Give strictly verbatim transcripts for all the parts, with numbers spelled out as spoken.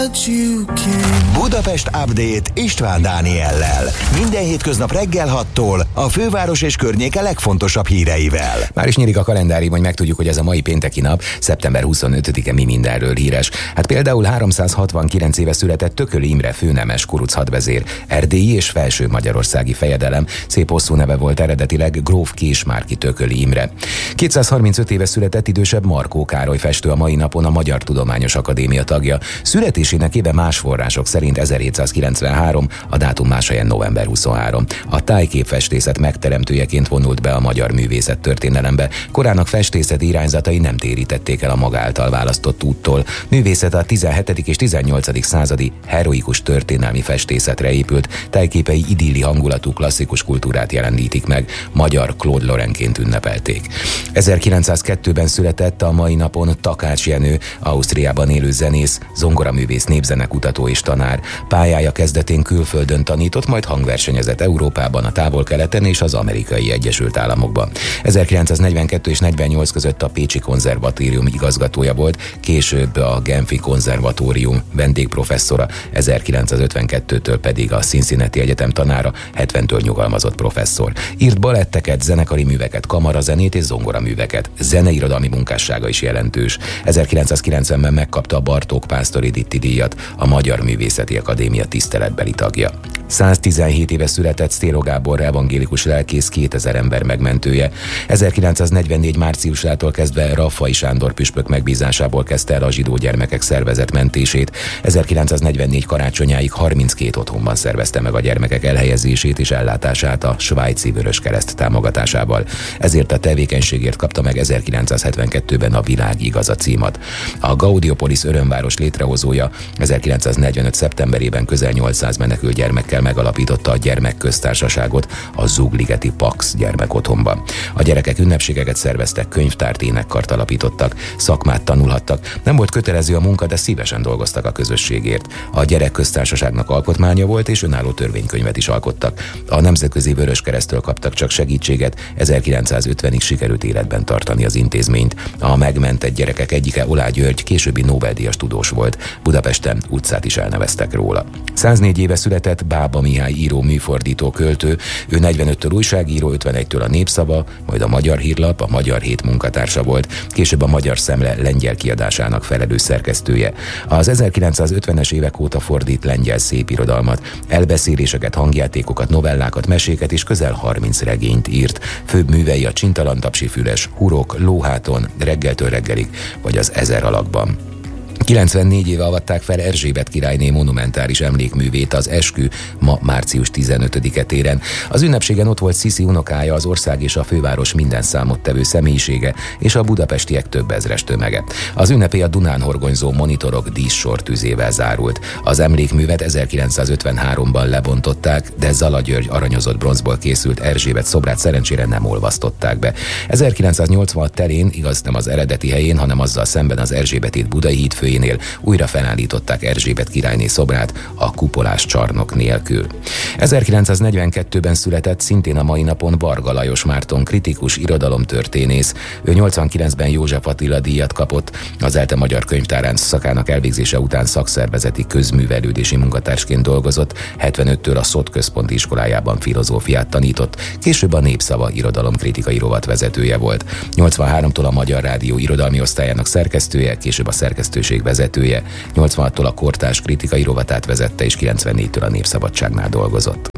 that you can. Budapest Update István Dániellel. Minden hétköznap reggel hattól a főváros és környéke legfontosabb híreivel. Már is nyílik a kalendárium, hogy megtudjuk, hogy ez a mai pénteki nap, szeptember huszonötödike mi mindenről híres. Hát például háromszázhatvankilenc éve született Tököli Imre főnemes kuruc hadvezér, erdélyi és felső magyarországi fejedelem, szép hosszú neve volt eredetileg gróf Késmárki Tököli Imre. kétszázharmincöt éve született idősebb Markó Károly festő, a mai napon a Magyar Tudományos Akadémia tagja. Születésének éve más források szerint ezerhétszázkilencvenhárom, a dátum más helyen november huszonhárom. A tájképfestészet megteremtőjeként vonult be a magyar művészet történelembe. Korának festészeti irányzatai nem térítették el a maga által választott úttól. Művészete a tizenhetedik és tizennyolcadik századi heroikus történelmi festészetre épült, tájképei idilli hangulatú klasszikus kultúrát jelenítik meg, magyar Claude Lorrainként ünnepelték. ezerkilencszázkettőben született a mai napon Takács Jenő, Ausztriában élő zenész, zongoraművész, népzenekutató és tanár. Pályája kezdetén külföldön tanított, majd hangversenyezett Európában, a Távol-Keleten és az Amerikai Egyesült Államokban. ezerkilencszáznegyvenkettő és negyvennyolc között a Pécsi Konzervatórium igazgatója volt, később a Genfi Konzervatórium vendégprofesszora, ezerkilencszázötvenkettőtől pedig a Cincinnati Egyetem tanára, hetventől nyugalmazott professzor. Írt baletteket, zenekari műveket, kamarazenét és zongoraműveket. Zeneirodalmi munkássága is jelentős. ezerkilencszázkilencvenben megkapta a Bartók Pásztori Ditti díjat, a Magyar Művészeti Akadémia tiszteletbeli tagja. száztizenhét éve született Sztélo Gábor evangélikus lelkész, kétezer ember megmentője. ezerkilencszáznegyvennégy márciusától kezdve Raffai Sándor püspök megbízásából kezdte el a zsidó gyermekek szervezett mentését. ezerkilencszáznegyvennégy karácsonyáig harminckét otthonban szervezte meg a gyermekek elhelyezését és ellátását a svájci Vöröskereszt támogatásával. Ezért a tevékenységért kapta meg ezerkilencszázhetvenkettőben a Világ igaza címat. A Gaudiopolis örömváros létrehozója ezerkilencszáznegyvenöt szeptemberében közel nyolcszáz menekült gyermekkel megalapította a gyermekköztársaságot a Zugligeti Pax gyermekotthonban. A gyerekek ünnepségeket szerveztek, könyvtárt, énekkart alapítottak, szakmát tanulhattak. Nem volt kötelező a munka, de szívesen dolgoztak a közösségért. A gyerekköztársaságnak alkotmánya volt, és önálló törvénykönyvet is alkottak. A Nemzetközi Vöröskereszttől kaptak csak segítséget, ezerkilencszázötvenig sikerült életben tartani az intézményt. A megmentett gyerekek egyike, Olá György, későbbi Nobel-díjas tudós volt. Budapesten utcát is elneveztek róla. száznégy éve született Bába Mihály író, műfordító, költő. Ő negyvenöttől újságíró, ötvenegytől a Népszava, majd a Magyar Hírlap, a Magyar Hét munkatársa volt, később a Magyar Szemle lengyel kiadásának felelős szerkesztője. Az ezerkilencszázötvenes évek óta fordít lengyel szépirodalmat, elbeszéléseket, hangjátékokat, novellákat, meséket és közel harminc regényt írt. Főbb művei a Csintalan-tapsi Füles, Hurok, Lóháton, Reggeltől reggelig vagy az Ezer alakban. kilencvennégy éve avatták fel Erzsébet királyné monumentális emlékművét az Eskü ma március tizenötödike téren. Az ünnepségen ott volt Sziszi unokája, az ország és a főváros minden számottevő személyisége és a budapestiek több ezres tömege. Az ünnepé a Dunán horgonyzó monitorok díszsortűzével zárult. Az emlékművet ezerkilencszázötvenháromban lebontották, de Zala György aranyozott bronzból készült Erzsébet szobrát szerencsére nem olvasztották be. ezerkilencszáznyolcvanhat terén, igaz nem az eredeti helyén, hanem azzal szemben az Erzsébetét Budai híd főjénél újra felállították Erzsébet királyné szobrát a kupolás csarnok nélkül. ezerkilencszáznegyvenkettőben született szintén a mai napon Varga Lajos Márton, kritikus, irodalomtörténész. Ő nyolcvankilencben József Attila díjat kapott, az ELTE Magyar Könyvtárán szakának elvégzése után szakszervezeti közművelődési munkatársként dolgozott, hetvenöttől a Szot Központi Iskolájában filozófiát tanított, később a Népszava irodalomkritikai rovat vezetője volt. nyolcvanháromtól a Magyar Rádió irodalmi osztályának szerkesztője, később a szerkesztőség vezetője, nyolcvanhattól a Kortárs kritikai rovatát vezette, és kilencvennégytől a Népszabadságnál dolgozott.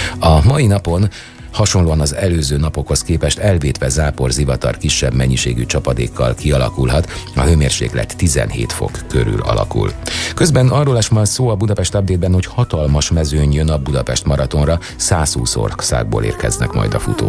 A mai napon hasonlóan az előző napokhoz képest elvétve zápor, zivatar kisebb mennyiségű csapadékkal kialakulhat, a hőmérséklet tizenhét fok körül alakul. Közben arról lesz majd szó a Budapest Update-ben, hogy hatalmas mezőny jön a Budapest maratonra, százhúsz országból érkeznek majd a futók.